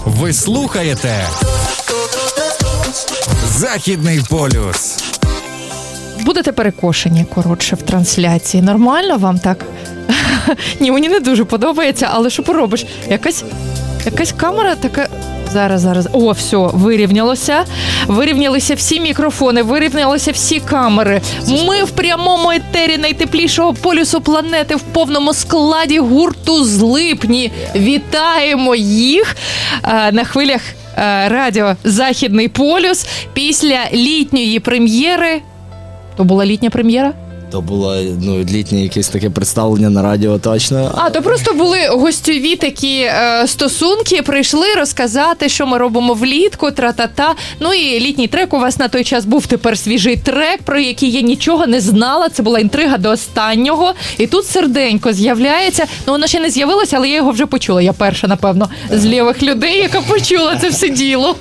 Ви слухаєте Західний полюс. Будете перекошені, коротше, в трансляції. Нормально вам так? Ні, мені не дуже подобається, але що поробиш? Якась камера така... Зараз. О, все, вирівнялося. Вирівнялися всі мікрофони, вирівнялися всі камери. Ми в прямому етері найтеплішого полюсу планети в повному складі гурту «Злипні». Вітаємо їх на хвилях радіо «Західний полюс» після літньої прем'єри. То була літня прем'єра? То було літнє якесь таке представлення на радіо точно. То просто були гостьові такі стосунки, прийшли розказати, що ми робимо влітку, тра-та-та. Ну і літній трек у вас на той час був тепер свіжий трек, про який я нічого не знала. Це була інтрига до останнього. І тут серденько з'являється. Воно ще не з'явилося, але я його вже почула. Я перша, напевно, з лівих людей, яка почула це все діло.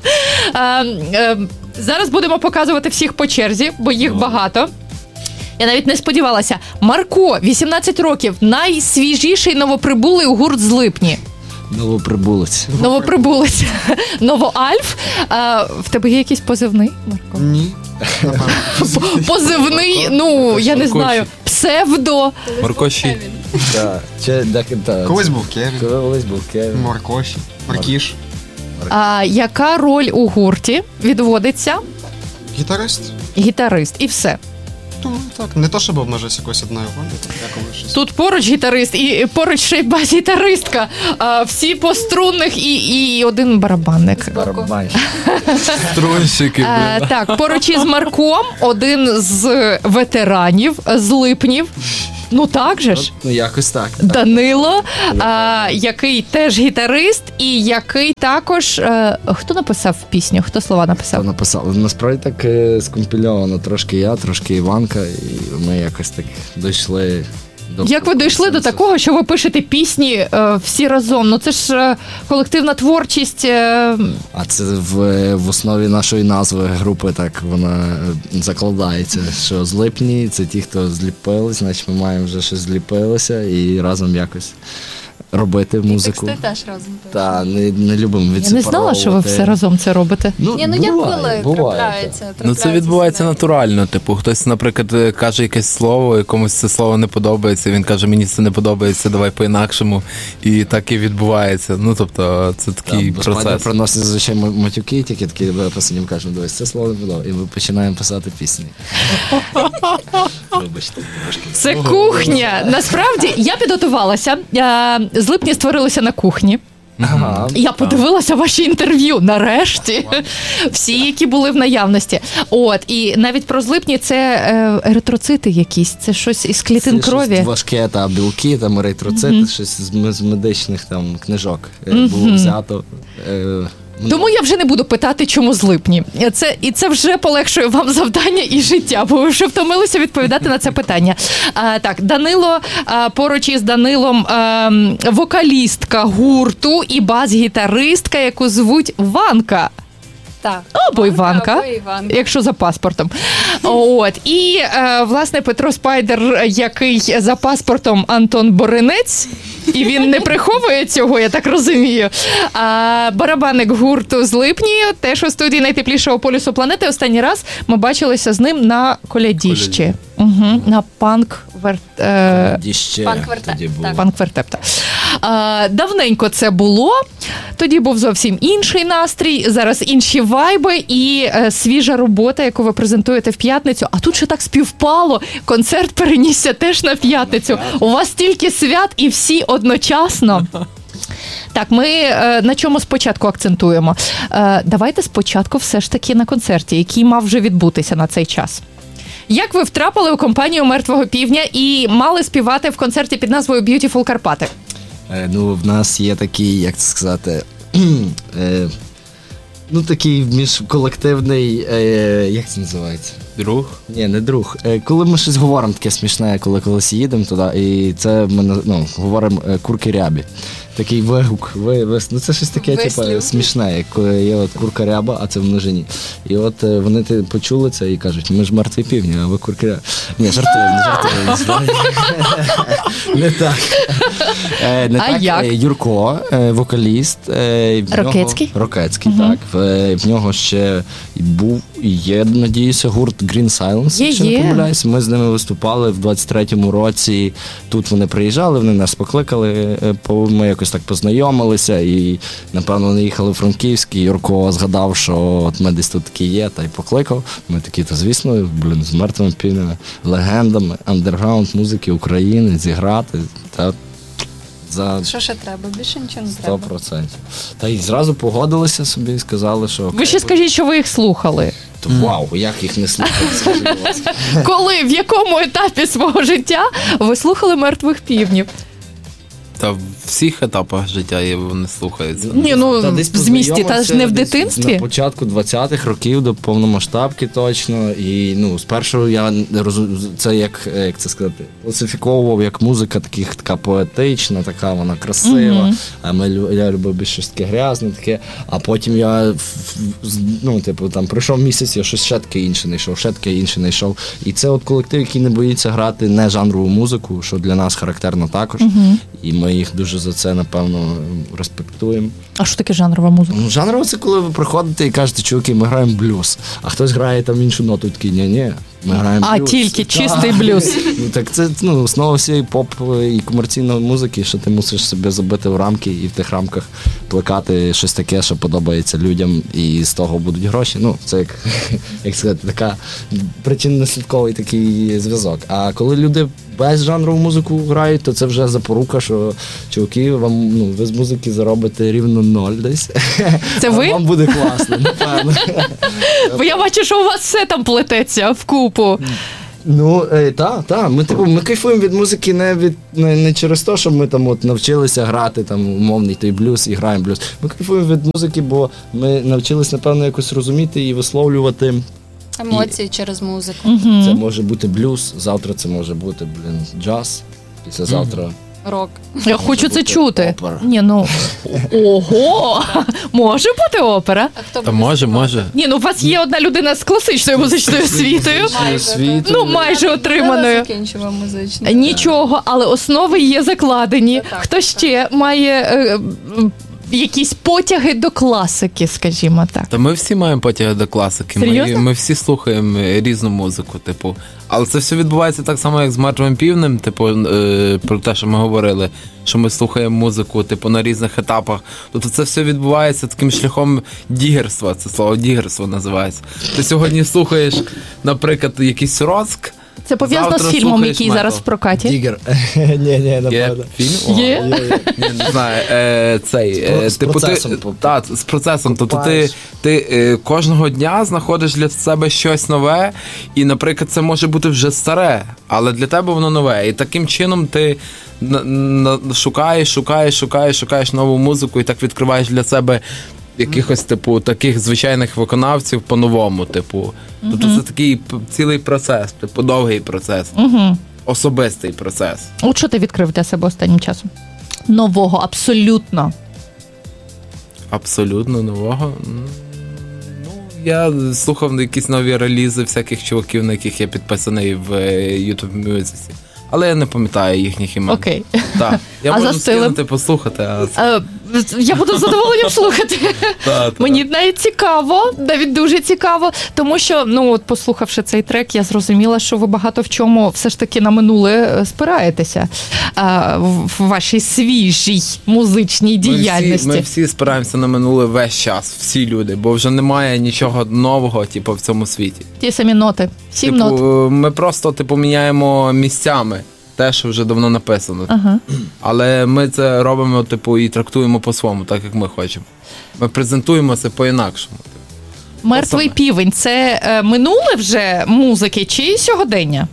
Зараз будемо показувати всіх по черзі, бо їх багато. Я навіть не сподівалася. Марко, 18 років, найсвіжіший новоприбулий у гурт «Злипні». Новоприбулець. Новоальф. В тебе є якийсь позивний, Марко? Ні. Позивний, я не знаю, псевдо. Маркоші. Колись був Кевін. Колись був Кевін. Маркоші. Маркіш. Яка роль у гурті відводиться? Гітарист. І все. Так, не то, щоб обмежусь якоюсь одною ролью, щось. Тут поруч гітарист і поруч ще й бас-гітаристка. Всі по струнних і один барабанник. Барабанщик. Струнщики. Так, поруч із Марком один з ветеранів, Злипнів. Так же ж. Якось так. Данило, який теж гітарист і який також... Хто написав пісню? Хто слова написав? Хто написав? Насправді так скомпільовано. Трошки я, трошки Іванка. І ми якось так дійшли до... Як ви дійшли до такого, що ви пишете пісні всі разом? Це ж колективна творчість. А це в основі нашої назви групи так вона закладається, що «Злипні» – це ті, хто зліпились, значить ми маємо вже щось зліпилося і разом якось робити музику. І тексти теж разом пишемо. Так, не любимо відсепаровувати. Я не знала, що ви все разом це робите. Як коли трапляється. Це відбувається натурально. Хтось, наприклад, каже якесь слово, якомусь це слово не подобається, він каже, мені це не подобається, давай по-інакшому. І так і відбувається. Тобто, це такий процес. Спайдер приносить зазвичай матюки, тільки такі посидім, кажемо, дивись, це слово не подобається. І ми починаємо писати пісні. Вибачте, трошки. Це кухня. Насправді, я підготувалася. «Злипні» створилися на кухні. Я подивилася ваші інтерв'ю, нарешті. Всі, які були в наявності. І навіть про «Злипні» це еритроцити якісь, це щось із клітин крові. Це щось важке, білки, еритроцити, щось з медичних книжок було взято. Тому я вже не буду питати, чому «Злипні». Це вже полегшує вам завдання і життя, бо ви вже втомилися відповідати на це питання. Так, Данило, поруч із Данилом вокалістка гурту і бас-гітаристка, яку звуть Ванка. Так. Або Іванка, якщо за паспортом. І, власне, Петро Спайдер, який за паспортом Антон Боринець, і він не приховує цього, я так розумію. Барабанник гурту «Злипні», теж у студії найтеплішого полюсу планети. Останній раз ми бачилися з ним на колядіщі. На панк-вертепта. Давненько це було. Тоді був зовсім інший настрій, зараз інші вайби і свіжа робота, яку ви презентуєте в п'ятницю. А тут ще так співпало, концерт перенісся теж на п'ятницю. У вас стільки свят і всі одночасно. Так, ми на чому спочатку акцентуємо? Давайте спочатку все ж таки на концерті, який мав вже відбутися на цей час. Як ви втрапили у компанію «Мертвого півдня» і мали співати в концерті під назвою «Beautiful Карпати»? В нас є такий, як це сказати, такий міжколективний, як це називається? Друг? Ні, не друг. Коли ми щось говоримо таке смішне, коли колись їдемо туди, і це ми говоримо курки рябі. Такий вигук, ну це щось таке, типу, смішне, як коли є от курка ряба, а це в множині. І от вони почули це і кажуть, ми ж мертві півні, а ви курки ряби. Ні, жартую. Не так. Не так. Як? Юрко, вокаліст. Рокецький? Рокецький, так. В нього ще був і є, надіюся, гурт Green Silence, якщо не помиляюся. Ми з ними виступали в 23-му році. Тут вони приїжджали, вони нас покликали, ми якось так познайомилися і, напевно, вони їхали в Франківськ, і Юрко згадав, що от ми десь тут такі є, та й покликав. Ми такі, то звісно, з мертвими півнями, легендами, андерграунд музики України зіграти. Та що ще треба? Більше нічого не треба. 100%. Та й зразу погодилися собі і сказали, що... Ви ще скажіть, що ви їх слухали. То вау, як їх не слухати, скажіть, будь ласка. Коли, в якому етапі свого життя ви слухали мертвих півнів? Та в всіх етапах життя вони слухаються. Ні, в змісті, та ж не в дитинстві. На початку 20-х років до повномасштабки точно. І спершу я це як це сказати, класифіковував як музика така поетична, така вона красива. Я любив більш щось таке грязне, таке. А потім я там пройшов місяць, я щось ще таке інше знайшов. І це от колектив, який не боїться грати не жанрову музику, що для нас характерно також. І ми їх дуже за це, напевно, респектуємо. А що таке жанрова музика? Жанрова – це коли ви приходите і кажете, чуваки, ми граємо блюз, а хтось грає там іншу ноту, такий, ні, ми граємо блюз. А тільки чистий блюз. Так це основа всієї поп і комерційної музики, що ти мусиш себе забити в рамки і в тих рамках плекати щось таке, що подобається людям, і з того будуть гроші. Це як сказати, така причинно-наслідковий такий зв'язок. А коли люди без жанрову музику грають, то це вже запорука, що чуваки, ви з музики заробите рівно 0 десь. Це ви? Вам буде класно, напевно. Бо я бачу, що у вас все там плететься вкупу. Так. Ми кайфуємо від музики не через те, що ми там навчилися грати там умовний той блюз і граємо блюз. Ми кайфуємо від музики, бо ми навчилися, напевно, якось розуміти і висловлювати емоції через музику. Це може бути блюз, завтра це може бути, джаз, післязавтра рок. Я хочу це чути. Опера. Ого! Може бути опера? А хто Та може. Ні, у вас є одна людина з класичною музичною освітою. Майже отриманою. Я закінчила музичну. Нічого, але основи є закладені. Хто ще має якісь потяги до класики, скажімо так? Та ми всі маємо потяги до класики. Ми всі слухаємо різну музику, Але це все відбувається так само, як з мертвим півнем, про те, що ми говорили, що ми слухаємо музику, на різних етапах. Тобто це все відбувається таким шляхом дігерства. Це слово дігерство називається. Ти сьогодні слухаєш, наприклад, якийсь Роцк. Це пов'язано з фільмом, який зараз в прокаті? Дігер. Ні, напевно. Фільм? Є? Не знаю, з процесом. Так, з процесом. Тобто ти кожного дня знаходиш для себе щось нове, і, наприклад, це може бути вже старе, але для тебе воно нове. І таким чином ти шукаєш нову музику і так відкриваєш для себе якихось, таких звичайних виконавців по-новому, Тобто це такий цілий процес, довгий процес, особистий процес. От що ти відкрив для себе останнім часом? Нового, абсолютно. Абсолютно нового? Я слухав якісь нові релізи всяких чуваків, на яких я підписаний в YouTube Music. Але я не пам'ятаю їхніх імен. Окей. Так. Я можу скинути, послухати. Я буду з задоволенням слухати. Мені навіть цікаво, навіть дуже цікаво, тому що, послухавши цей трек, я зрозуміла, що ви багато в чому все ж таки на минуле спираєтеся в вашій свіжій музичній діяльності. Ми всі спираємося на минуле весь час, всі люди, бо вже немає нічого нового, в цьому світі. Ті самі ноти, 7 нот. Ми просто, міняємо місцями те, що вже давно написано. Але ми це робимо, і трактуємо по-своєму, так, як ми хочемо. Ми презентуємо це по-інакшому. Мертвий півень – це минуле вже музики чи сьогодення?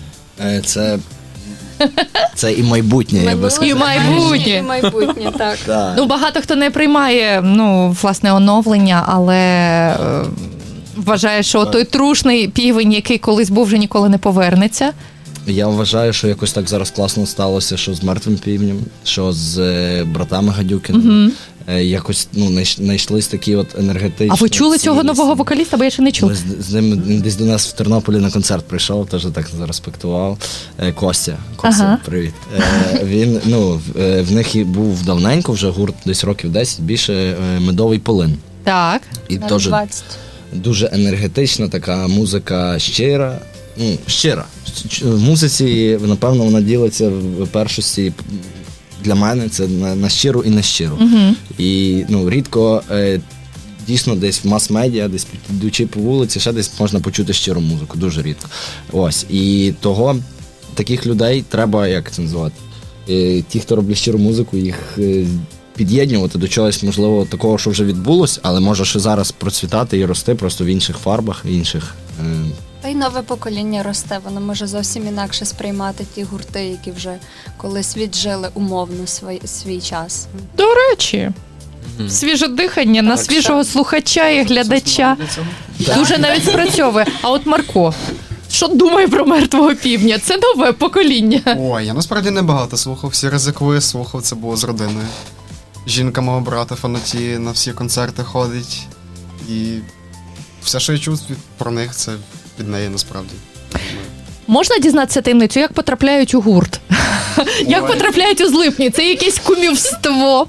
Це і майбутнє, я би сказав. І майбутнє, так. Багато хто не приймає, власне, оновлення, але Вважаєш, що той трушний півень, який колись був, вже ніколи не повернеться? Я вважаю, що якось так зараз класно сталося, що з мертвим півнем, що з братами Гадюкіними. Якось знайшлись такі от енергетичні. А ви чули цього нового вокаліста? Бо я ще не чула. З ним десь до нас в Тернополі на концерт прийшов, теж так зареспектував. Костя, привіт. Він, в них і був давненько вже гурт, десь років 10, більше «Медовий полин». Так. І теж дуже енергетична така музика, щира. Щира. В музиці, напевно, вона ділиться в першості. Для мене це на щиру і нещиру. І рідко дійсно десь в мас-медіа, десь підучи по вулиці, ще десь можна почути щиру музику, дуже рідко. Ось. І таких людей треба, як це називати, ті, хто роблять щиру музику, їх під'єднувати до чогось, можливо, такого, що вже відбулось, але може ще зараз процвітати і рости просто в інших фарбах, в інших. Та й нове покоління росте, воно може зовсім інакше сприймати ті гурти, які вже колись віджили умовно свій час. До речі, свіже дихання на свіжого слухача і глядача дуже навіть спрацьовує. А от Марко, що думає про мертвого півня? Це нове покоління. Ой, я насправді небагато слухав, всі ризикує, слухав, це було з родиною. Жінка мого брата фанатіє, на всі концерти ходить. І все, що я чув про них, це від неї насправді. Можна дізнатися таємницю, як потрапляють у гурт? Як потрапляють у Злипні? Це якесь кумівство.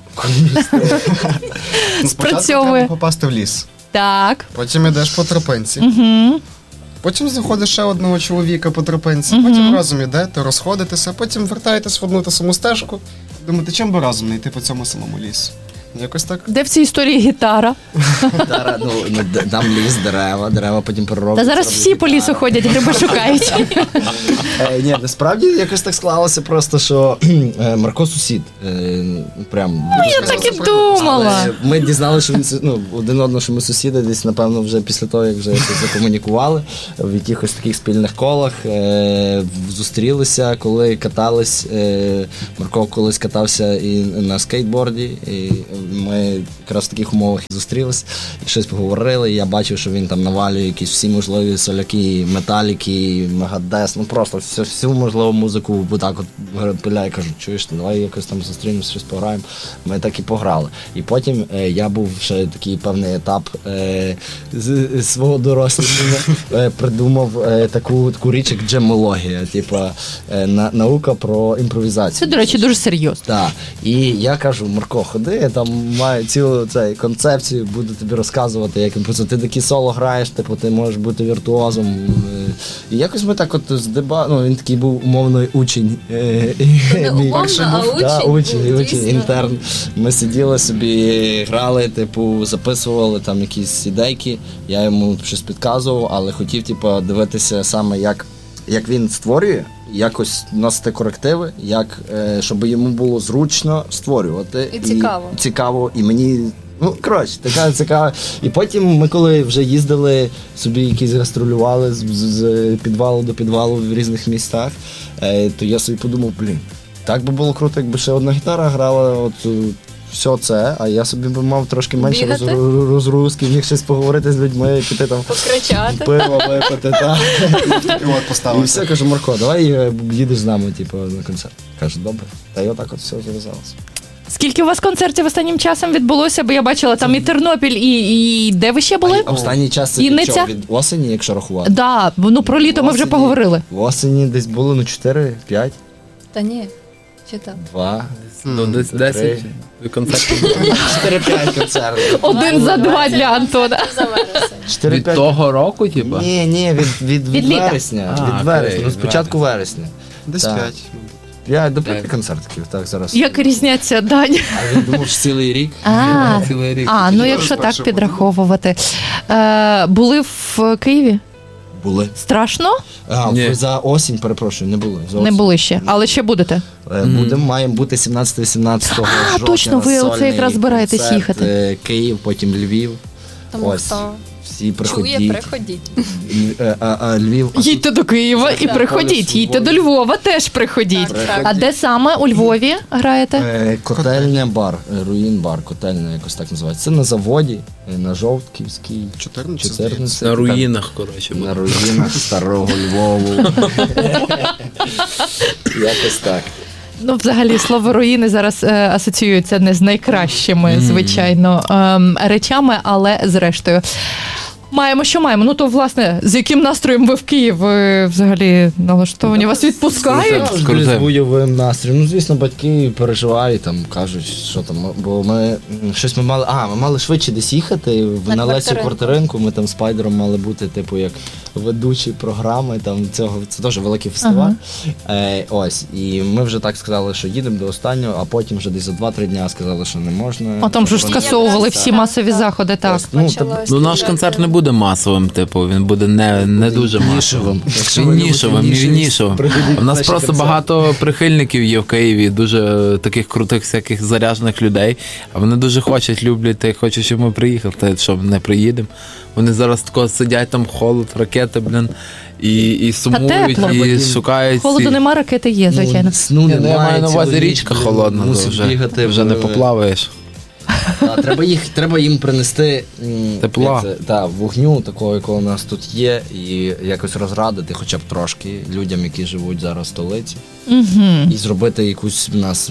Спочатку треба попасти в ліс. Так. Потім йдеш по тропинці. Потім знаходиш ще одного чоловіка по тропинці. Потім разом йдете, розходитеся, потім вертаєтесь в одну та саму стежку. Думаєте, чим би разом не йти по цьому самому лісу? Якось так. Де в цій історії гітара? Гітара, там ліс, дерева потім перероблять. Та зараз всі по лісу ходять, гриби шукають. Ні, насправді якось так склалося просто, що Марко сусід. Прям. Я так і думала. Ми дізналися, що один одного, що ми сусіди, десь, напевно, вже після того, як вже закомунікували, в якихось таких спільних колах, зустрілися, коли катались. Марко колись катався і на скейтборді, і ми якраз в таких умовах і зустрілися, і щось поговорили, і я бачив, що він там навалює якісь всі можливі соляки, металіки, мегадес, просто всю можливу музику, бо так от пиляє, кажу, чуєш, давай якось там зустрінемося, щось пограємо. Ми так і пограли. І потім я був ще такий певний етап з свого дорослення, придумав таку річ, як джемологія, типа наука про імпровізацію. Це, до речі, дуже серйозно. Так. І я кажу, Марко, ходи, я там маю цілу концепцію, буду тобі розказувати, як ти такі соло граєш, типу, ти можеш бути віртуозом. І якось ми так от він такий був умовний учень. Не умовно, а учень, інтерн. Ми сиділи собі, грали, типу, записували там якісь ідейки, я йому щось підказував, але хотів, типу, дивитися саме, як він створює, якось вносити корективи, щоб йому було зручно створювати. І цікаво. Цікаво, і мені, така цікава. І потім ми, коли вже їздили, собі якісь гастролювали з підвалу до підвалу в різних містах, то я собі подумав, так би було круто, якби ще одна гітара грала, все це, а я собі б мав трошки менше розгрузки, міг щось поговорити з людьми, піти там покричати, пиво випити, поставити. І все, кажу, Марко, давай їдеш з нами, на концерт. Каже, добре. Та й отак от все зав'язалося. Скільки у вас концертів останнім часом відбулося? Бо я бачила там і Тернопіль, і де ви ще були? Останній час це від осені, якщо рахувати? Так, про літо ми вже поговорили. В осені десь було 4-5. Та ні, чи так? 2. Десь 10 концертів. 4-5 концертів. 1 за 2 для Антона. Від того року, типа? Ні, від вересня. Від вересня, спочатку вересня. Десь 5. 5 до 5 концертів, так, зараз. Як різняться дані? А він думав, що цілий рік. Цілий рік. Якщо так підраховувати. Були в Києві? Були. Страшно? За осінь, перепрошую, не були. Не були ще, але ще будете? Маємо бути 17-18 жовтня. Точно, ви оце якраз збираєтесь їхати. Київ, потім Львів. Тому хто всі приходіть. Чує, приходіть. А Львів... Їдьте до Києва і приходіть, їдьте до Львова, теж приходіть. Так. А де саме у Львові граєте? Котельня бар, руїн бар, котельня якось так називається. Це на заводі, на Жовтківській. 14. На руїнах, коротше. На руїнах старого Львову. Якось так. Ну, взагалі, слово руїни зараз асоціюється не з найкращими, звичайно, речами, але зрештою. Маємо, що маємо. Ну, то, власне, з яким настроєм ви в Київ взагалі налаштовані? Вас відпускають? Завжди з бойовим настроєм. Ну, звісно, батьки переживають, там, кажуть, що там, бо ми мали швидше десь їхати на Лесю Квартиринку, ми там з Спайдером мали бути, типу, як ведучі програми, там, це теж великий фестиваль. Ось, і ми вже так сказали, що їдемо до останнього, а потім вже десь за 2-3 дня сказали, що не можна. А там же ж скасовували всі масові заходи, так. Ну, наш концерт не буде масовим, типу, він буде не дуже масовим. Нішевим. У нас просто багато прихильників є в Києві, дуже таких крутих всяких заряджених людей, а вони дуже люблять, хочуть, щоб ми приїхали, та що не приїдемо. Вони зараз тако сидять там, холод, ракети, і сумують, і шукають. Холоду нема, ракети є, звичайно. Я маю на увазі річка холодна, вже не поплаваєш. Треба їм принести тепла. Вогню, такого, якого у нас тут є, і якось розрадити хоча б трошки людям, які живуть зараз в столиці. І зробити якусь у нас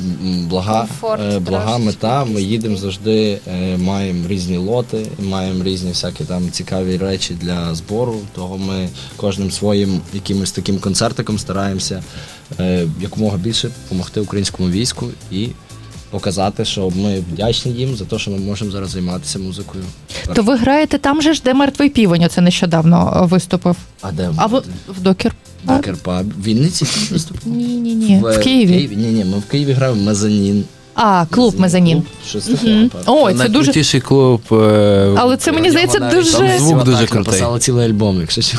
блага мета. Ми їдемо завжди, маємо різні лоти, маємо різні всякі там цікаві речі для збору. Того ми кожним своїм якимось таким концертиком стараємося якомога більше допомогти українському війську і показати, що ми вдячні їм за те, що ми можемо зараз займатися музикою. То ви граєте там же ж, де «Мертвий півень», оце нещодавно виступив. А де? В Докер. Докер-паб. В Вінниці виступив? Ні. В Києві. Ні, ми в Києві граємо «Мезонін». Клуб «Мезонін». Щось таке. Ой, це дуже... Найкрутіший клуб. Але це, мені здається, дуже... Там звук дуже крутий. Написали цілий альбом, якщо що.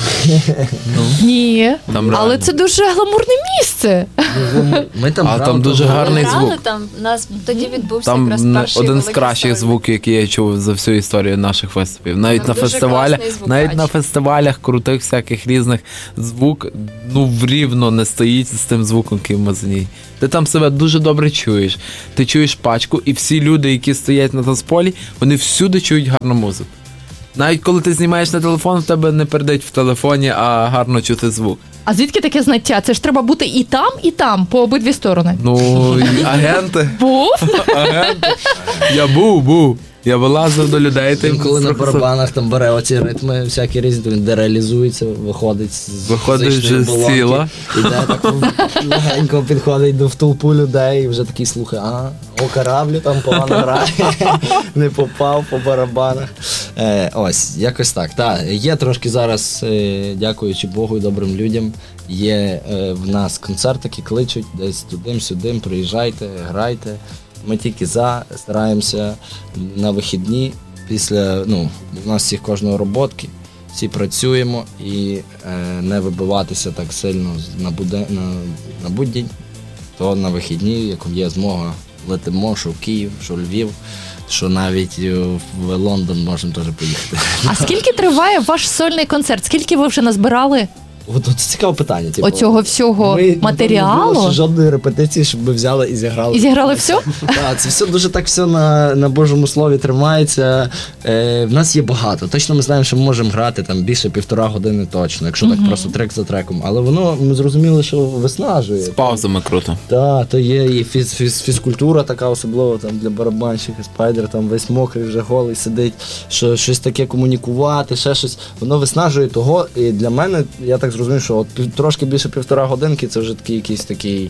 Ні, але це дуже гламурне місце. Ми там грали. Там дуже гарний звук. Там у нас тоді відбувся там якраз перший один з великий кращих фестиваль. звуків, які я чув за всю історію наших фестивалів. Навіть Там дуже класний звукач. на фестивалях крутих всяких різних звук, рівно не стоїть з тим звуком, який в Мезоні. Ти там себе дуже добре чуєш. Ти чуєш пачку, і всі люди, які стоять на танцполі, вони всюди чують гарну музику. Навіть коли ти знімаєш на телефон, в тебе не передають в телефоні, а гарно чути звук. А звідки таке знаття? Це ж треба бути і там, по обидві сторони. Ну, агенти. Був? Агенти. Я був. Я вилазив до людей. Він коли на барабанах там бере оці ритми всякі різні, то він дереалізується, виходить вже з сіла. Іде так легенько підходить до толпу людей і вже такий слухає, о кораблі там погано грає, не попав по барабанах. Ось, якось так. Є трошки зараз, дякуючи Богу і добрим людям, є в нас концертики, кличуть десь туди-сюди, приїжджайте, грайте. Ми тільки стараємося на вихідні, у нас всіх кожного роботки, всі працюємо і не вибиватися так сильно на будь-день, то на вихідні, як є змога, летимо, що в Київ, що в Львів, що навіть в Лондон можемо теж поїхати. А скільки триває ваш сольний концерт? Скільки ви вже назбирали? Це цікаве питання. Оцього всього матеріалу? Не було жодної репетиції, щоб ми взяли і зіграли. І зіграли все? Так, це все дуже так все на Божому слові тримається. В нас є багато. Точно ми знаємо, що ми можемо грати там більше 1,5 години точно, якщо так просто трек за треком. Але воно, ми зрозуміли, що виснажує. З паузами круто. Так, то є і фізкультура така, особливо там для барабанщика, Спайдер там весь мокрий, вже голий сидить, що щось таке комунікувати, ще щось. Воно виснажує того. І для мене, я так зрозумів, що трошки більше 1,5 годинки це вже якийсь такий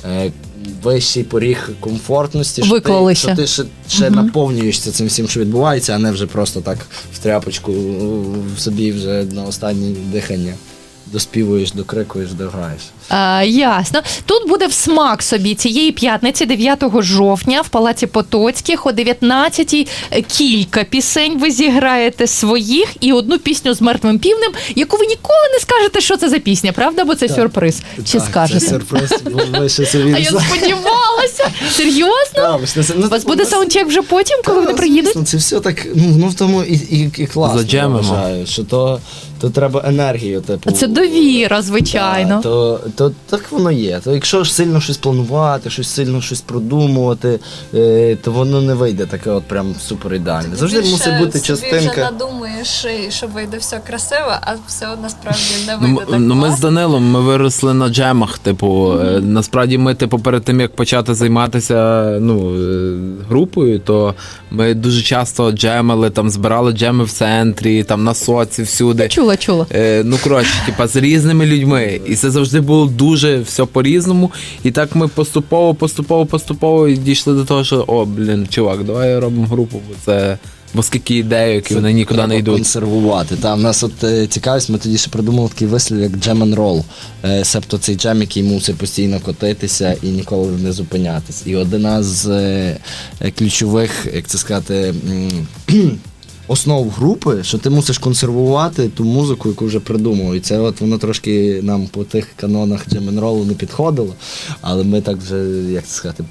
вищий поріг комфортності, що ти ще наповнюєшся цим всім, що відбувається, а не вже просто так в тряпочку в собі вже на останнє дихання. доспівуєш, докрикуєш, дограєш. Ясно. Тут буде в смак собі цієї п'ятниці, 9 жовтня, в Палаці Потоцьких о 19-й кілька пісень ви зіграєте своїх і одну пісню з «Мертвим півнем», яку ви ніколи не скажете, що це за пісня, правда? Бо це сюрприз. Чи скажете? Це сюрприз, бо ви ще собі А я сподівалася. Серйозно? У вас буде саундчек вже потім, коли вони приїдуть? Це все так, ну в тому і класно. Заджемимо. Я вважаю, що то треба енергію, типу. Це довіра, звичайно. То так воно є. То якщо ж сильно щось планувати, сильно щось продумувати, то воно не вийде таке от прям супер ідеальне. Завжди мусить бути частинка. Ти вже надумаєш, що вийде все красиво, а все насправді не вийде так Ну, ми з класно. Данилом, ми виросли на джемах, типу, насправді ми, типу, перед тим, як почати займатися, групою, то ми дуже часто джемали, там, збирали джеми в центрі, там, на соці, всюди. Чула. Типа, з різними людьми. І це завжди було дуже все по-різному. І так ми поступово і дійшли до того, що, чувак, давай робимо групу, бо скільки ідей, які вони нікуди не йдуть. Консервувати. Та, в нас цікавість, ми тоді ще придумали такий вислів, як джем and roll. Себто цей джем, який мусить постійно котитися і ніколи не зупинятись. І одна з ключових, як це сказати, основ групи, що ти мусиш консервувати ту музику, яку вже придумав. І це от воно трошки нам по тих канонах джем and roll не підходило, але ми так вже, як це сказати,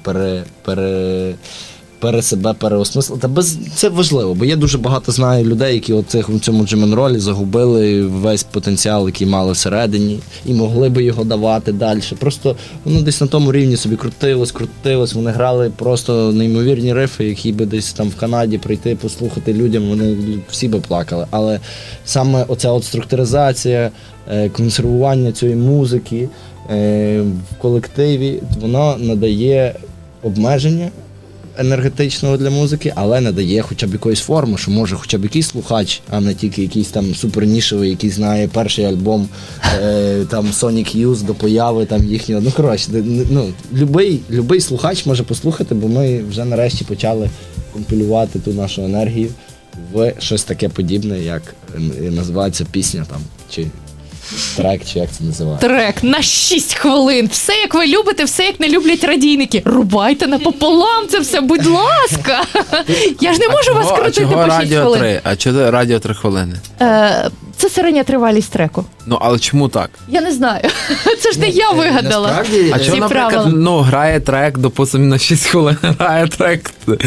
себе переосмислили. Це важливо, бо є дуже багато знаю людей, які в цьому джем-н-ролі загубили весь потенціал, який мали всередині, і могли би його давати далі. Просто воно десь на тому рівні собі крутилось, вони грали просто неймовірні рифи, які би десь там в Канаді прийти, послухати людям, вони всі би плакали. Але саме оця от структуризація, консервування цієї музики в колективі, воно надає обмеження енергетичного для музики, але надає хоча б якоїсь форми, що може хоча б якийсь слухач, а не тільки якийсь там супернішевий, який знає перший альбом там Sonic Youth до появи там їхнього. Любий слухач може послухати, бо ми вже нарешті почали компілювати ту нашу енергію в щось таке подібне, як називається пісня там, чи трек, чи як це називається? Трек на 6 хвилин. Все, як ви любите, все, як не люблять радійники. Рубайте напополам це все, будь ласка. Я ж не можу вас крутити по 6 хвилин. А чого радіо 3 хвилини? Це середня тривалість треку. Але чому так? Я не знаю. Це ж не я вигадала. А чого, наприклад, грає трек, допустим, на 6 хвилин, грає трек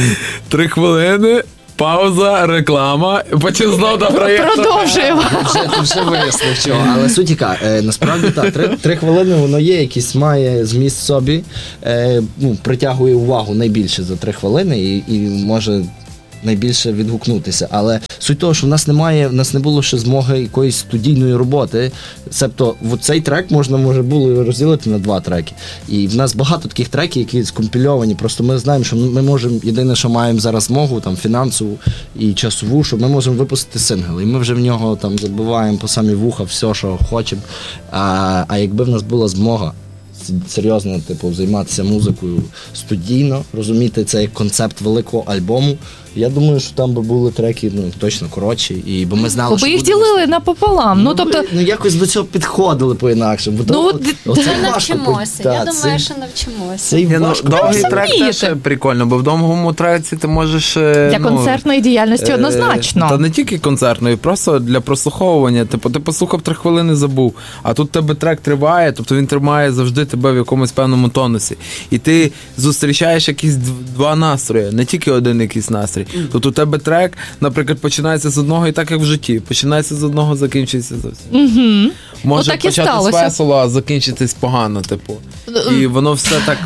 3 хвилини, пауза, реклама, потім знову дограє. Продовжуємо. Вже вияснив чого. Але суть яка, насправді так, 3 хвилини воно є, якийсь має зміст собі, притягує увагу найбільше за 3 хвилини і може найбільше відгукнутися. Але суть того, що в нас не було ще змоги якоїсь студійної роботи. Себто, цей трек може було розділити на 2 треки. І в нас багато таких треків, які скомпільовані. Просто ми знаємо, що ми можемо, єдине, що маємо зараз змогу, там, фінансову і часову, що ми можемо випустити сингл. І ми вже в нього там забиваємо по самі вуха все, що хочемо. А якби в нас була змога серйозно, займатися музикою студійно, розуміти цей концепт великого альбому, я думаю, що там би були треки точно коротші, бо ми знали, що їх ділили напополам. якось до цього підходили по-інакшому. Навчимося. Я думаю, що навчимося. Довгий трек теж прикольно, бо в довгому треці ти можеш... Для концертної діяльності однозначно. Та не тільки концертної, просто для прослуховування. Ти послухав 3 хвилини, забув. А тут тебе трек триває, тобто він тримає завжди тебе в якомусь певному тонусі. І ти зустрічаєш якісь 2 настрої, не тільки один якийсь настрій. Тобто у тебе трек, наприклад, починається з одного і так, як в житті. Починається з одного, закінчується зовсім. Може початись весело, а закінчитись погано, І воно все так,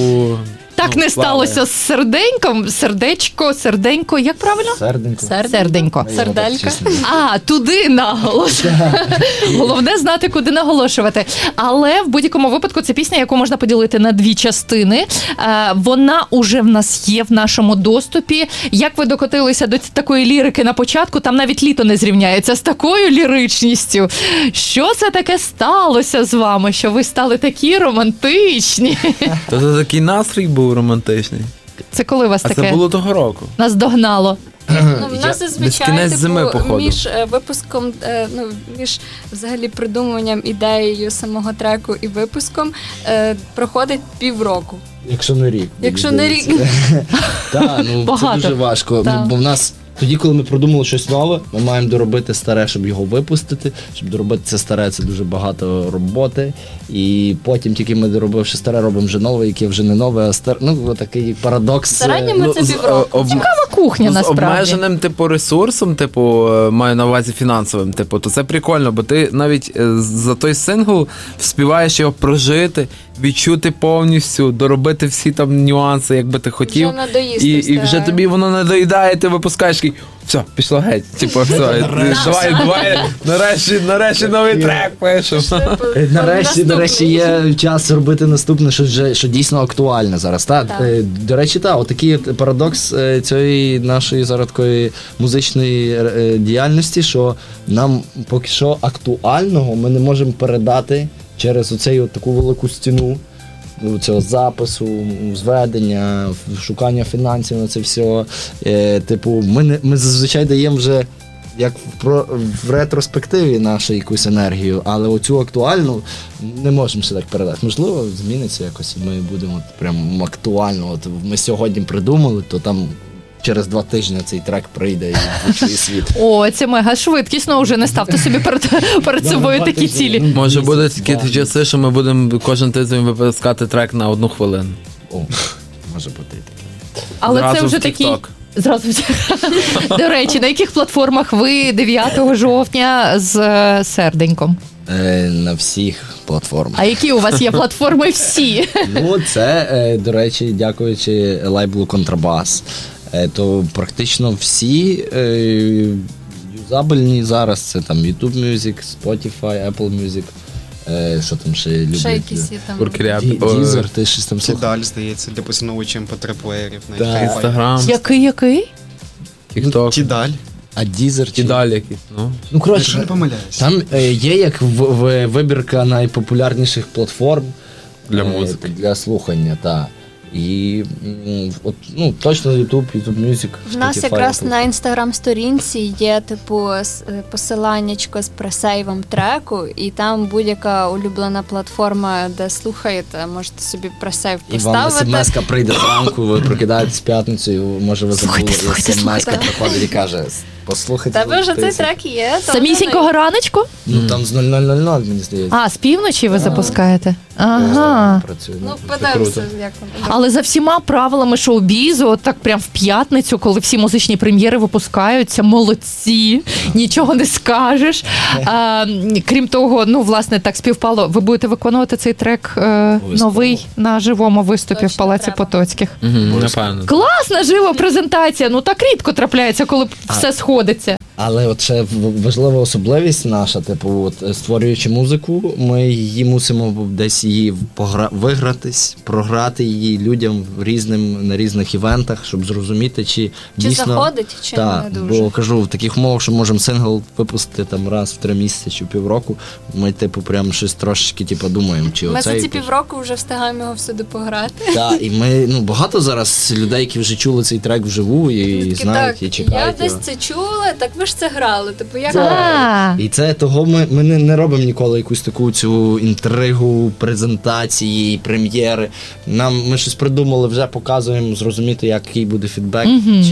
Так не сталося з серденьком, серденько, як правильно? Серденько. Серделька. Туди наголос. Головне знати, куди наголошувати. Але в будь-якому випадку це пісня, яку можна поділити на 2 частини. Вона уже в нас є в нашому доступі. Як ви докотилися до такої лірики на початку, там навіть літо не зрівняється з такою ліричністю. Що це таке сталося з вами, що ви стали такі романтичні? Це такий настрій був романтичний. Це коли вас таке? Це було того року. Нас догнало. В нас зазвичай кінець зими, походу. між випуском, між взагалі придумуванням ідеєю самого треку і випуском проходить півроку. Якщо не рік. Якщо не рік. Так, це Багато. дуже важко. Так. Бо в нас тоді, коли ми продумали щось нове, ми маємо доробити старе, щоб його випустити. Щоб доробити це старе, це дуже багато роботи. І потім, тільки ми доробивши старе, робимо вже нове, яке вже не нове, а старе. Такий парадокс. В середньому це півроку. Цікава кухня, з насправді. обмеженим, ресурсом, маю на увазі фінансовим, то це прикольно, бо ти навіть за той сингл вспіваєш його прожити, відчути повністю, доробити всі там нюанси, як би ти хотів. Вже надоїсти І вже тобі воно надоїдає, ти випускаєш такий, все, пішло геть. Давай, нарешті новий трек пишемо. Нарешті є час робити наступне, що дійсно актуальне зараз. До речі, отакий парадокс цієї нашої зараз такої музичної діяльності, що нам поки що актуального ми не можемо передати через оцей таку велику стіну цього запису, зведення, шукання фінансів на це все. Ми зазвичай даємо вже як в ретроспективі нашу якусь енергію, але оцю актуальну не можемо ще так передати. Можливо, зміниться якось, і ми будемо прям актуально. Ми сьогодні придумали, то там через 2 тижні цей трек прийде і почує світ. О, це мега швидкісно, вже не ставте собі перед собою такі цілі. Може буде такі часи, що ми будемо кожен тиждень випускати трек на 1 хвилину. О, може бути і таке. Але Зразу це вже в такий... TikTok. Зразу. До речі, на яких платформах ви 9 жовтня з серденьком? На всіх платформах. А які у вас є платформи всі? Це, до речі, дякуючи лейблу «Контрабас». То практично всі юзабельні зараз, це там YouTube Music, Spotify, Apple Music, що там ще люблять. Ще якісь є там. Deezer, ти щось там слухав? Тідаль, здається, для поціновувачів MP3-плеєрів. Інстаграм, Який? TikTok. Тідаль. А Deezer чи... І далі якісь, Якщо не помиляюсь. Там є як вибірка найпопулярніших платформ Для музики. Для слухання, так. І точно YouTube Music. В нас якраз на інстаграм-сторінці є посиланнячко з пресейвом треку, і там будь-яка улюблена платформа, де слухаєте, можете собі пресейв поставити. І вам смс-ка прийде зранку, ви прокидаєтесь в п'ятницю, і може ви забули, і смс-ка приходить і каже, послухайте. Тебе вже цей трек є. Самісінького раночку? Там з 00:00, мені здається. З півночі ви запускаєте? Ага. Подивимося, як воно. Але за всіма правилами шоу-бізу, от так прям в п'ятницю, коли всі музичні прем'єри випускаються, молодці, нічого не скажеш. Крім того, власне, так співпало, ви будете виконувати цей трек новий на живому виступі Точно, в Палаці треба. Потоцьких. Напевно. Класна жива презентація, так рідко трапляється, коли все сходиться. Але от ще важлива особливість наша, створюючи музику, ми її мусимо десь її вигратись, програти її людям на різних івентах, щоб зрозуміти, чи дійсно... заходить, чи не дуже. Бо кажу, в таких умовах, що можемо сингл випустити там раз в 3 місяці чи півроку, ми прям щось трошечки думаємо, чи Ми оцей... за ці півроку вже встигаємо його всюди пограти. Так, і ми, багато зараз людей, які вже чули цей трек вживу і знають, і чекають. Я десь це чула, так ви ж це грали. Як І це того ми не робимо ніколи якусь таку цю інтригу, презентації, прем'єри. Ми щось придумали, вже показуємо, зрозуміти, який буде фідбек,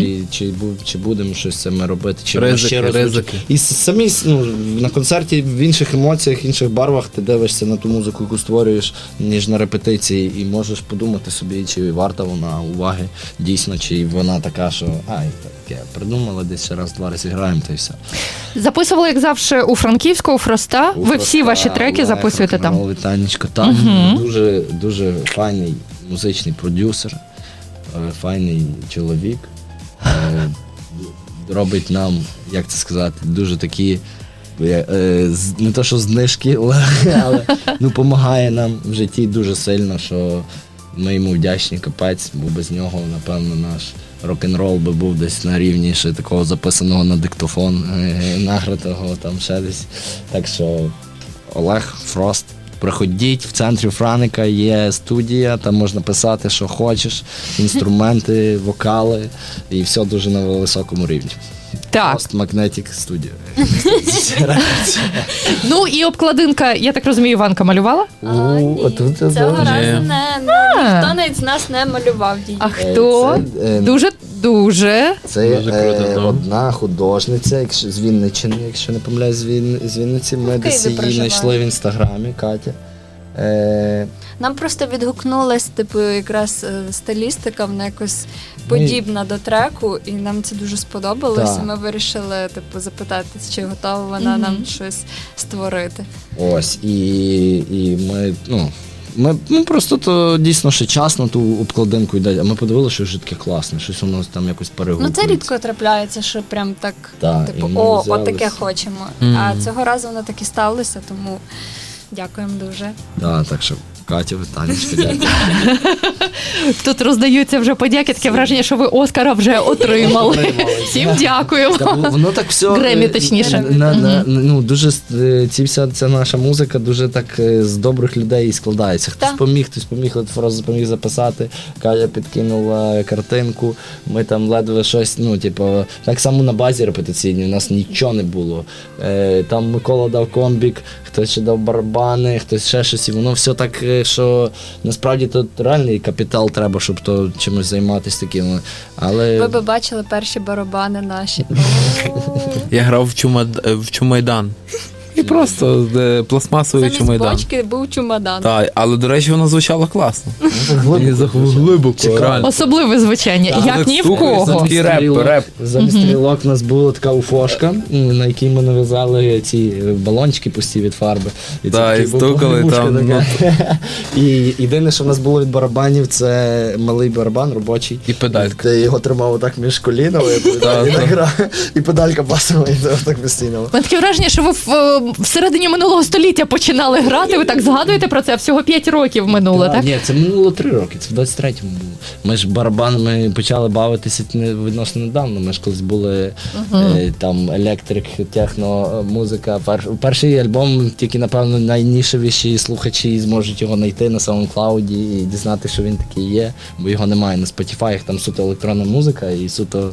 чи будемо щось це ми робити, чи ризики. І самі на концерті в інших емоціях, інших барвах ти дивишся на ту музику, яку створюєш, ніж на репетиції, і можеш подумати собі, чи варта вона уваги дійсно, чи вона така, що таке, придумали, десь ще раз-два розіграємо, та й все. Записували, як завжди, у Франківську, у Фроста. Ви всі ваші треки записуєте там? Танечко. Там дуже, дуже файний музичний продюсер, файний чоловік. Робить нам, як це сказати, дуже такі, не то що знижки, але допомагає нам в житті дуже сильно, що ми йому вдячні, капець, бо без нього, напевно, наш рок-н-рол би був десь на рівні ще такого записаного на диктофон, награтого там ще десь. Так що Олег, Фрост, приходіть, в центрі Франика є студія, там можна писати, що хочеш, інструменти, вокали, і все дуже на високому рівні. Так. Post Magnetic Studio. Ну і обкладинка, я так розумію, Іванка малювала? Ні, цього разу ніхто навіть з нас не малював її. А хто? Дуже. Це Дуже круто, одна художниця з Вінниччини, якщо не помиляюсь, з Вінниці. Ми десь її проживає. знайшли в інстаграмі, Катя. Нам просто відгукнулась, типу, якраз стилістика, вона якось подібна до треку, і нам це дуже сподобалося. Так. Ми вирішили, типу, запитати, чи готова вона нам щось створити. Ось, і ми просто то дійсно ще час на ту обкладинку йде, а ми подивилися, що вже таке класне, щось воно там якось Ну, перегукується. це рідко трапляється, що прям так, Так, типу, і ми от взялись. таке хочемо. А цього разу воно так і сталося, тому дякуємо дуже. Да, так що, Катя, Танечка, дякую. Тут роздаються вже подяки, таке враження, що ви Оскара вже отримали. Всім дякуємо. Воно так все... Гремі, точніше. Дуже ця наша музика дуже так з добрих людей складається. Хтось поміг, от Фроз поміг записати, Катя підкинула картинку, ми там ледве щось, так само на базі репетиційній у нас нічого не було. Там Микола дав комбік, хтось ще дав барабани, хтось ще щось, і воно все так, що насправді тут реальний капітал треба, щоб то чимось займатися таким. Але... Ви б бачили перші барабани наші. Я грав в Чумайдан. І просто пластмасовий Замість Чумайдан. бочки був чумадан. Так, але, до речі, воно звучало класно. Глибоко, реально. Особливе звучання, як ні в кого. Такий реп. Замість стрілок у нас була така уфошка, на якій ми нав'язали ці балончики пусті від фарби. І це Так, такий і був стукали погребушка там, така. І єдине, що в нас було від барабанів, це малий барабан робочий. І педалька. Ти його тримав отак між колінами, і педалька басила, і так постійно. У мене таке враження, що ви всередині минулого століття починали грати, ви так згадуєте про це, всього 5 років минуло, так? Ні, це минуло 3 роки, це в 23-му було. Ми ж барабанами почали бавитися відносно недавно, ми ж колись були там електрик, техно, музика. Перший альбом, тільки, напевно, найнішевіші слухачі зможуть його знайти на SoundCloud і дізнати, що він такий є, бо його немає на Spotify, там суто електронна музика і суто,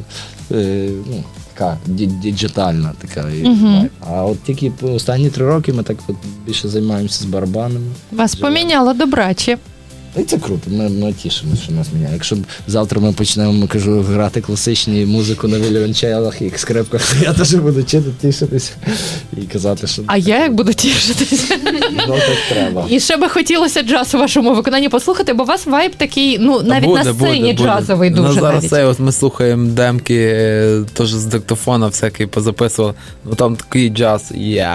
така діджитальна така. А от тільки останні 3 роки ми так от більше займаємося з барабанами. Вас поміняло добраче. І це круто, ми тішимося, що нас міняє. Якщо завтра ми почнемо, кажу, грати класичні музику на віолончелах і скрипках, то я теж буду тішитися і казати, що... А я як буду тішитися? Ну, так треба. І ще би хотілося джаз у вашому виконанні послухати, бо у вас вайб такий, навіть на сцені джазовий дуже навіть. Зараз це, от ми слухаємо демки, теж з диктофона всякий позаписували, там такий джаз,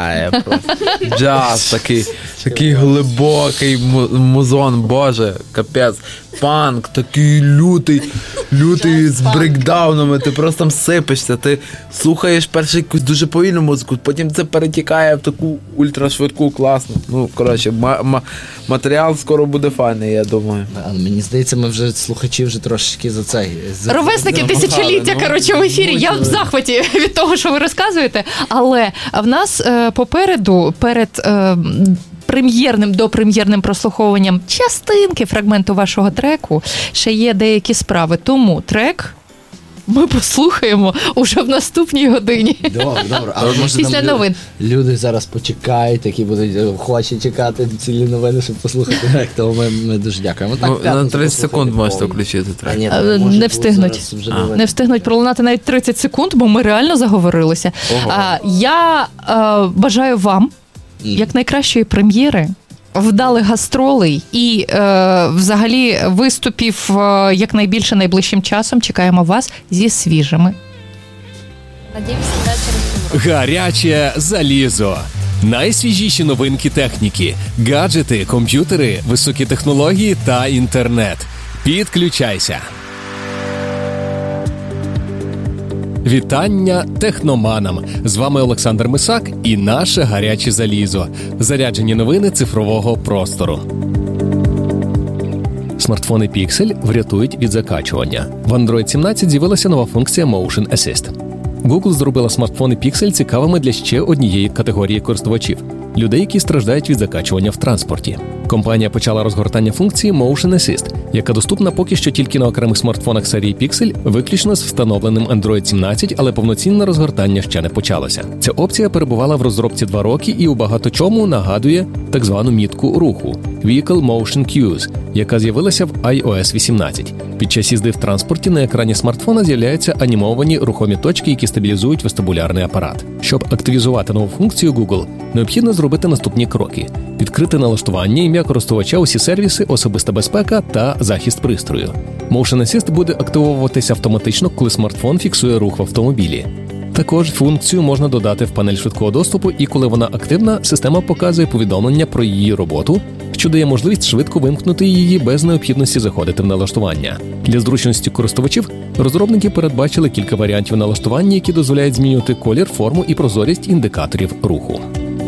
джаз такий глибокий музон, боже, капець, панк, такий лютий з брейкдаунами, ти просто там сипешся, ти слухаєш першу якусь дуже повільну музику, потім це перетікає в таку ультрашвидку, класну. Матеріал скоро буде файний, я думаю. Але мені здається, ми вже слухачі вже трошечки за цей... Ровесники тисячоліття, коротше, в ефірі. Я в захваті від того, що ви розказуєте, але в нас попереду, перед... допрем'єрним прослуховуванням частинки фрагменту вашого треку ще є деякі справи. Тому трек ми послухаємо уже в наступній годині. Добре. А може після новин. Люди зараз почекають, які будуть охочі чекати цілі новини, щоб послухати трек, тому ми дуже дякуємо. На 30 секунд можете включити трек. Не встигнуть. Не встигнуть пролунати навіть 30 секунд, бо ми реально заговорилися. Я бажаю вам якнайкращої прем'єри, вдалих гастролей і взагалі виступів якнайбільше найближчим часом. Чекаємо вас зі свіжими. Надіємося, вечір. Гаряче залізо. Найсвіжіші новинки техніки, гаджети, комп'ютери, високі технології та інтернет. Підключайся. Вітання техноманам! З вами Олександр Мисак і наше гаряче залізо. Заряджені новини цифрового простору. Смартфони Pixel врятують від закачування. В Android 17 з'явилася нова функція Motion Assist. Google зробила смартфони Pixel цікавими для ще однієї категорії користувачів людей, які страждають від закачування в транспорті. Компанія почала розгортання функції Motion Assist, яка доступна поки що тільки на окремих смартфонах серії Pixel, виключно з встановленим Android 17, але повноцінне розгортання ще не почалося. Ця опція перебувала в розробці 2 роки і у багато чому нагадує так звану мітку руху – Vehicle Motion Cues, яка з'явилася в iOS 18. Під час їзди в транспорті на екрані смартфона з'являються анімовані рухомі точки, які стабілізують вестибулярний апарат. Щоб активізувати нову функцію Google, необхідно зробити наступні кроки – відкрити налаштування, ім'я користувача, усі сервіси, особиста безпека та захист пристрою. Motion Assist буде активовуватися автоматично, коли смартфон фіксує рух в автомобілі. Також функцію можна додати в панель швидкого доступу, і коли вона активна, система показує повідомлення про її роботу, що дає можливість швидко вимкнути її без необхідності заходити в налаштування. Для зручності користувачів розробники передбачили кілька варіантів налаштування, які дозволяють змінювати колір, форму і прозорість індикаторів руху.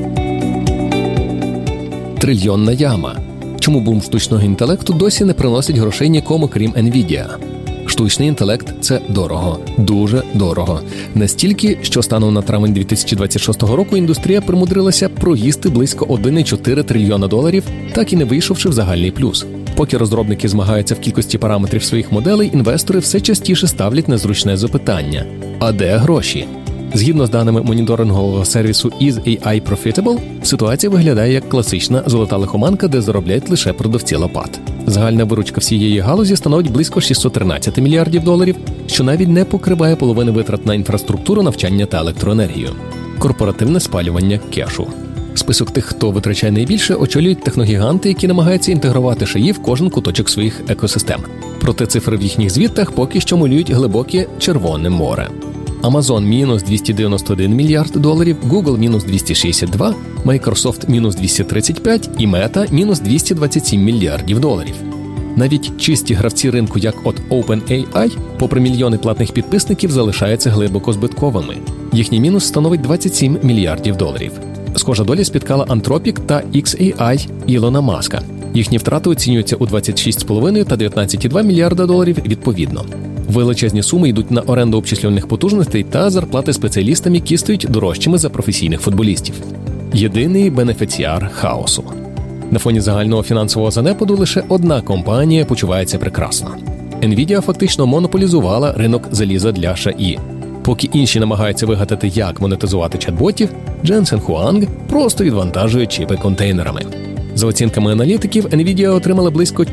Трильйонна яма. Чому бум штучного інтелекту досі не приносить грошей нікому, крім Nvidia? Штучний інтелект – це дорого. Дуже дорого. Настільки, що станом на травень 2026 року індустрія примудрилася проїсти близько $1,4 трильйона, так і не вийшовши в загальний плюс. Поки розробники змагаються в кількості параметрів своїх моделей, інвестори все частіше ставлять незручне запитання – а де гроші? Згідно з даними моніторингового сервісу Is AI Profitable, ситуація виглядає як класична золота лихоманка, де заробляють лише продавці лопат. Загальна виручка всієї галузі становить близько $613 мільярдів, що навіть не покриває половини витрат на інфраструктуру, навчання та електроенергію. Корпоративне спалювання кешу. Список тих, хто витрачає найбільше, очолюють техногіганти, які намагаються інтегрувати шиї в кожен куточок своїх екосистем. Проте цифри в їхніх звітах поки що малюють глибоке Червоне море. Amazon – мінус $291 мільярд, Google – мінус 262, Microsoft – мінус 235 і Meta – мінус $227 мільярдів. Навіть чисті гравці ринку, як от OpenAI, попри мільйони платних підписників, залишаються глибоко збитковими. Їхній мінус становить $27 мільярдів. Схожа доля спіткала Anthropic та XAI Ілона Маска. Їхні втрати оцінюються у $26,5 та $19,2 мільярда відповідно. Величезні суми йдуть на оренду обчислювальних потужностей та зарплати спеціалістам, які стають дорожчими за професійних футболістів. Єдиний бенефіціар хаосу. На фоні загального фінансового занепаду лише одна компанія почувається прекрасно. Nvidia фактично монополізувала ринок заліза для ШАІ. Поки інші намагаються вигадати, як монетизувати чат-ботів, Jensen Huang просто відвантажує чіпи контейнерами. За оцінками аналітиків, Nvidia отримала близько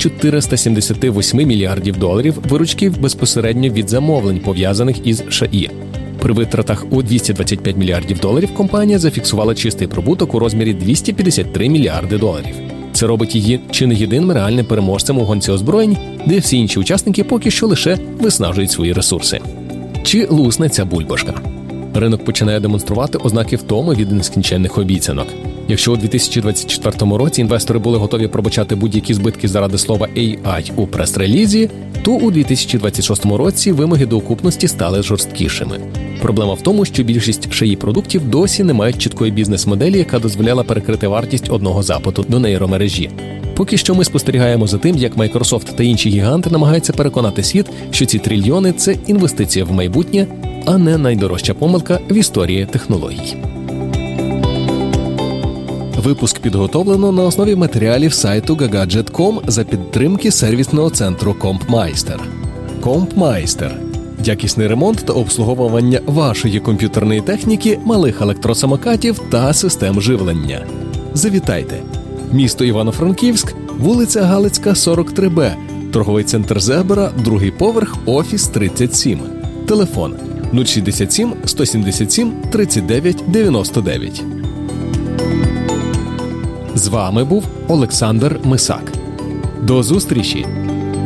$478 мільярдів виручки безпосередньо від замовлень, пов'язаних із ШАІ. При витратах у $225 мільярдів компанія зафіксувала чистий прибуток у розмірі $253 мільярди. Це робить її чи не єдиним реальним переможцем у гонці озброєнь, де всі інші учасники поки що лише виснажують свої ресурси. Чи лусне ця бульбашка? Ринок починає демонструвати ознаки втоми від нескінченних обіцянок. Якщо у 2024 році інвестори були готові пробачати будь-які збитки заради слова AI у прес-релізі, то у 2026 році вимоги до окупності стали жорсткішими. Проблема в тому, що більшість ШАІ-продуктів досі не мають чіткої бізнес-моделі, яка дозволяла перекрити вартість одного запиту до нейромережі. Поки що ми спостерігаємо за тим, як Microsoft та інші гіганти намагаються переконати світ, що ці трильйони – це інвестиція в майбутнє, а не найдорожча помилка в історії технологій. Випуск підготовлено на основі матеріалів сайту gagadget.com за підтримки сервісного центру Компмайстер. Компмайстер – якісний ремонт та обслуговування вашої комп'ютерної техніки, малих електросамокатів та систем живлення. Завітайте! Місто Івано-Франківськ, вулиця Галицька, 43Б, торговий центр Зебра, другий поверх, офіс 37. Телефон 067 177 39 99. З вами був Олександр Мисак. До зустрічі!